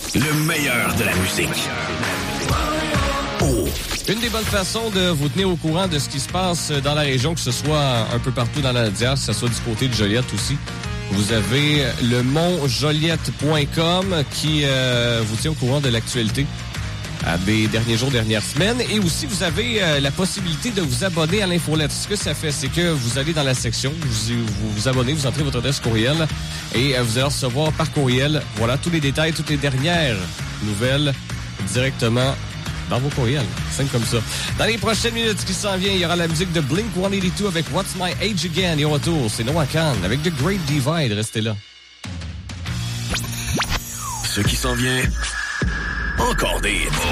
Le meilleur de la musique. Oh. Une des bonnes façons de vous tenir au courant de ce qui se passe dans la région, que ce soit un peu partout dans la diaspora, que ce soit du côté de Joliette aussi. Vous avez le montjoliette.com qui vous tient au courant de l'actualité des derniers jours, dernières semaines. Et aussi, vous avez la possibilité de vous abonner à l'infolette. Ce que ça fait, c'est que vous allez dans la section, vous abonnez, vous entrez votre adresse courriel et vous allez recevoir par courriel, voilà, tous les détails, toutes les dernières nouvelles directement dans vos courriels. Simple comme ça. Dans les prochaines minutes qui s'en viennent, il y aura la musique de Blink-182 avec What's My Age Again. Et au retour, c'est Noah Khan avec The Great Divide. Restez là. Ce qui s'en vient, encore des